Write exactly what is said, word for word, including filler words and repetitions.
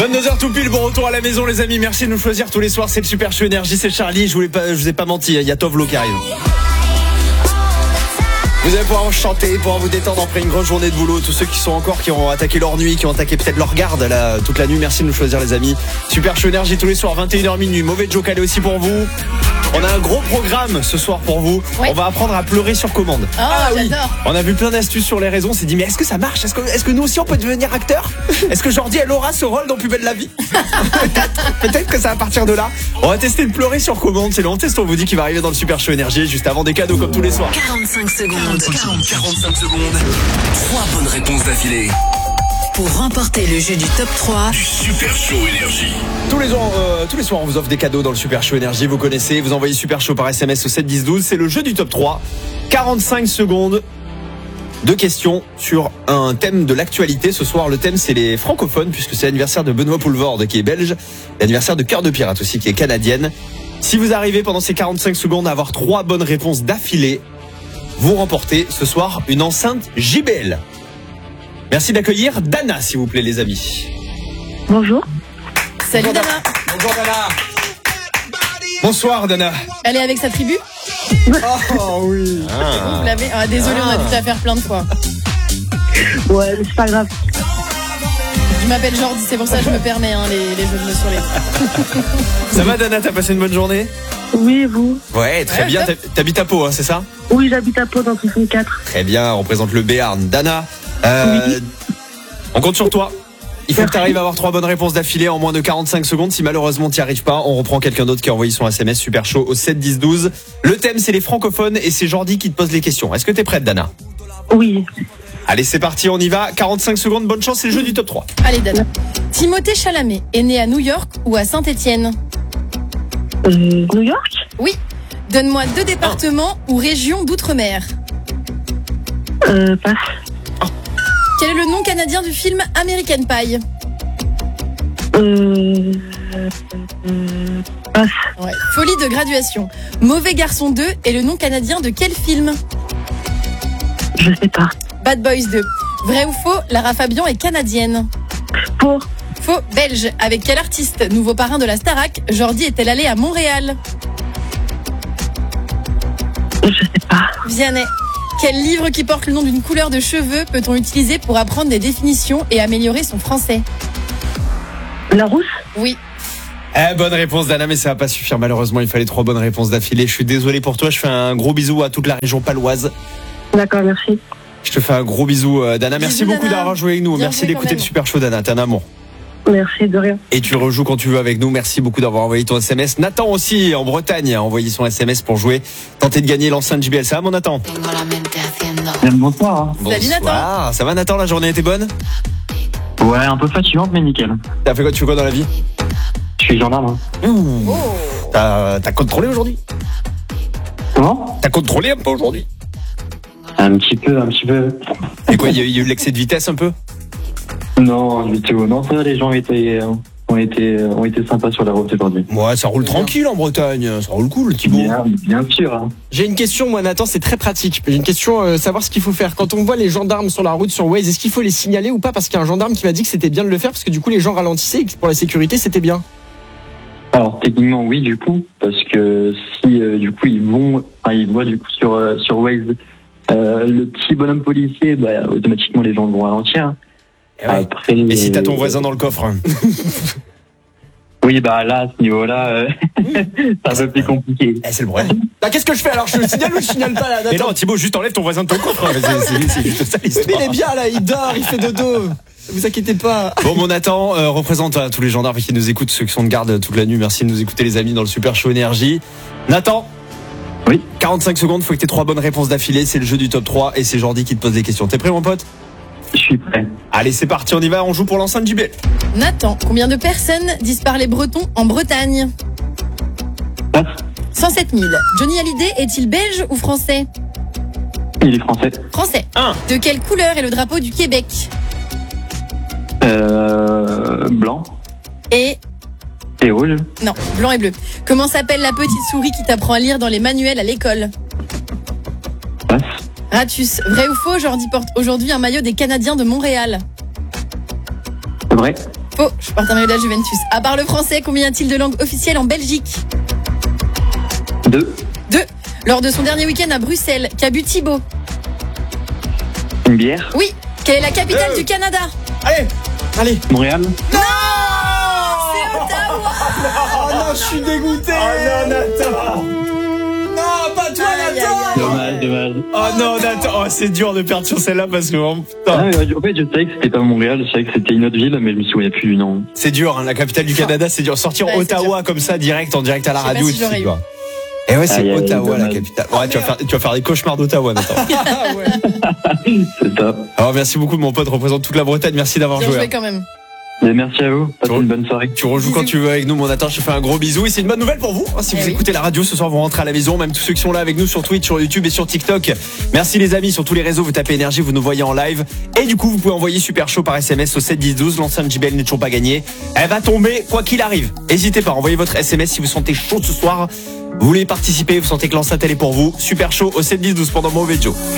vingt-deux heures tout pile, bon retour à la maison les amis, merci de nous choisir tous les soirs, c'est le Super Show Énergie, c'est Charlie, je, voulais pas, je vous ai pas menti, il y a Tovlo qui arrive. Vous allez pouvoir chanter, pouvoir vous détendre après une grosse journée de boulot. Tous ceux qui sont encore, qui ont attaqué leur nuit, qui ont attaqué peut-être leur garde là, toute la nuit. Merci de nous choisir les amis. Super Show Énergie tous les soirs, vingt et une heures minuit. Mauvais joke allez aussi pour vous. On a un gros programme ce soir pour vous. Ouais. On va apprendre à pleurer sur commande. Oh, ah, j'adore. Oui. On a vu plein d'astuces sur les réseaux. On s'est dit mais est-ce que ça marche? Est-ce que, est-ce que nous aussi on peut devenir acteur? Est-ce que Jordi elle aura ce rôle dans Plus belle la vie? Peut-être, peut-être que ça va partir de là. On va tester de pleurer sur commande. C'est le on test. On vous dit qu'il va arriver dans le Super Show Énergie juste avant des cadeaux comme tous les soirs. quarante-cinq secondes. quarante-cinq secondes. Trois bonnes réponses d'affilée. Pour remporter le jeu du top trois du Super Show Énergie. Tous les, jours, euh, tous les soirs, on vous offre des cadeaux dans le Super Show Énergie. Vous connaissez, vous envoyez Super Show par S M S au sept dix douze. C'est le jeu du top trois. quarante-cinq secondes de questions sur un thème de l'actualité. Ce soir, le thème, c'est les francophones, puisque c'est l'anniversaire de Benoît Poelvoorde, qui est belge. L'anniversaire de Cœur de Pirate aussi, qui est canadienne. Si vous arrivez pendant ces quarante-cinq secondes à avoir trois bonnes réponses d'affilée, vous remportez ce soir une enceinte J B L. Merci d'accueillir Dana, s'il vous plaît, les amis. Bonjour. Salut Dana. Bonjour Dana. Bonsoir Dana. Elle est avec sa tribu? Oh oui. Ah. Vous l'avez ah, désolé, ah. on a dû te la faire plein de fois. Ouais, mais c'est pas grave. Je m'appelle Jordi, c'est pour ça que je me permets hein, les, les jeux de mots sur les. Ça va Dana, t'as passé une bonne journée? Oui, et vous? Ouais, très ouais, bien. top. T'habites à Pau, hein, c'est ça? Oui, j'habite à Pau dans soixante-quatre. Très bien, on représente le Béarn. Dana, euh, oui. On compte sur toi. Il faut Merci. que tu arrives à avoir trois bonnes réponses d'affilée en moins de quarante-cinq secondes. Si malheureusement tu n'y arrives pas, on reprend quelqu'un d'autre qui a envoyé son S M S Super Show au sept dix douze. Le thème, c'est les francophones et c'est Jordi qui te pose les questions. Est-ce que t'es prête, Dana? Oui. Allez, c'est parti, on y va. quarante-cinq secondes, bonne chance, c'est le jeu du top trois. Allez, Dana. Timothée Chalamet est né à New York ou à Saint-Étienne? euh, New York? Oui. Donne-moi deux départements oh. ou régions d'outre-mer. Euh, passe. Oh. Quel est le nom canadien du film American Pie? Euh... euh passe. Ouais. Folie de graduation. Mauvais garçon deux est le nom canadien de quel film? Je sais pas. Bad Boys deux. Vrai ou faux, Lara Fabian est canadienne? Faux. Faux, belge. Avec quel artiste, nouveau parrain de la Starac, Jordi est-elle allée à Montréal? Je sais pas. Vianney. Quel livre qui porte le nom d'une couleur de cheveux peut-on utiliser pour apprendre des définitions et améliorer son français? Larousse? Oui. Eh, bonne réponse Dana, mais ça va pas suffire malheureusement, il fallait trois bonnes réponses d'affilée. Je suis désolé pour toi, je fais un gros bisou à toute la région paloise. D'accord, merci. Je te fais un gros bisou Dana, merci bisou, beaucoup Dana. d'avoir joué avec nous. Bien merci d'écouter le Super Show Dana, t'es un amour. Merci, de rien. Et tu rejoues quand tu veux avec nous. Merci beaucoup d'avoir envoyé ton S M S. Nathan aussi, en Bretagne, a envoyé son S M S pour jouer. Tenter de gagner l'enceinte J B L. Ça va, mon Nathan? Bonsoir. Salut Nathan. Ça va, Nathan? La journée était bonne? Ouais, un peu fatigante, mais nickel. T'as fait quoi? Tu fais quoi dans la vie? Je suis gendarme. Ouh. Oh. T'as, t'as contrôlé aujourd'hui? Comment? T'as contrôlé un peu aujourd'hui? Un petit peu, un petit peu. Et quoi, il y, y a eu l'excès de vitesse un peu? Non, du tout. Non, ça, les gens étaient, ont été, ont été sympas sur la route aujourd'hui. Ouais, ça roule tranquille en Bretagne. Ça roule cool, Thibaut. Bien, bien sûr. Hein. J'ai une question, moi, Nathan, c'est très pratique. J'ai une question, euh, savoir ce qu'il faut faire. Quand on voit les gendarmes sur la route, sur Waze, est-ce qu'il faut les signaler ou pas? Parce qu'il y a un gendarme qui m'a dit que c'était bien de le faire, parce que du coup, les gens ralentissaient et que pour la sécurité, c'était bien. Alors, techniquement, oui, du coup. Parce que si, euh, du coup, ils vont, enfin, ils voient, du coup, sur, euh, sur Waze, euh, le petit bonhomme policier, bah, automatiquement, les gens vont ralentir. Et, ouais. Après, et si t'as ton voisin dans le coffre? Oui, bah là, à ce niveau-là, euh, c'est un peu plus compliqué. Eh, c'est le problème. Bah, qu'est-ce que je fais alors? Je le signale ou je signale pas là? Mais non, Thibaut, juste enlève ton voisin de ton coffre. C'est, c'est, c'est juste ça l'histoire. Mais il est bien là, il dort, il fait dodo. Vous inquiétez pas. Bon, mon Nathan, euh, représente euh, tous les gendarmes qui nous écoutent, ceux qui sont de garde toute la nuit. Merci de nous écouter, les amis, dans le Super Show Énergie. Nathan. Oui. quarante-cinq secondes, faut que t'aies trois bonnes réponses d'affilée. C'est le jeu du top trois et c'est Jordi qui te pose des questions. T'es prêt, mon pote? Je suis prêt. Allez, c'est parti, on y va, on joue pour l'enceinte J B L. Nathan, combien de personnes disent parler breton en Bretagne? Passe. cent sept mille. Johnny Hallyday est-il belge ou français? Il est français. Français. Un. De quelle couleur est le drapeau du Québec? Euh, blanc. Et... Et rouge. Non, blanc et bleu. Comment s'appelle la petite souris qui t'apprend à lire dans les manuels à l'école? Passe. Ratus, vrai ou faux, Jordi porte aujourd'hui un maillot des Canadiens de Montréal? C'est vrai. Faux, je porte un maillot de la Juventus. À part le français, combien y a-t-il de langues officielles en Belgique? Deux. Deux. Lors de son dernier week-end à Bruxelles, qu'a bu Thibaut? Une bière. Oui. Quelle est la capitale Deux. du Canada? Allez, allez. Montréal. C'est Ottawa. Oh non, je suis dégoûté. Oh non, Nathan. Non, pas toi, Aïe, aïe, Nathan. aïe. Dommage, dommage. Oh non, Nathan. Oh, c'est dur de perdre sur celle-là parce que oh, putain. Ah, mais, en fait, je savais que c'était pas Montréal, je savais que c'était une autre ville, mais je me souvenais plus du nom. C'est dur, hein, la capitale du Canada, c'est dur. Sortir Ouais, c'est Ottawa comme ça, direct, en direct à la Je sais pas radio. si tu sais j'aurais eu. quoi. Et ouais, c'est Aïe, aïe, Ottawa, la dommage. capitale. Ouais, tu vas faire, tu vas faire des cauchemars d'Ottawa, Nathan. Ah ouais. C'est ça. Alors, merci beaucoup, mon pote, représente toute la Bretagne. Merci d'avoir Bien joué. joué hein. quand même. Et merci à vous. Passez Bon. une bonne soirée. Tu rejoues quand Bisous. tu veux avec nous, mon Nathan. Je te fais un gros bisou. Et c'est une bonne nouvelle pour vous. hein, si Eh vous oui. écoutez la radio ce soir, vous rentrez à la maison. Même tous ceux qui sont là avec nous sur Twitch, sur YouTube et sur TikTok. Merci les amis. Sur tous les réseaux, vous tapez énergie, vous nous voyez en live. Et du coup, vous pouvez envoyer Super Chaud par S M S au sept dix douze. L'enceinte J B L n'est toujours pas gagnée. Elle va tomber quoi qu'il arrive. N'hésitez pas. Envoyez votre S M S si vous sentez chaud ce soir. Vous voulez participer, vous sentez que l'enceinte elle est pour vous. Super Chaud au sept dix douze pendant Mauvais Joe.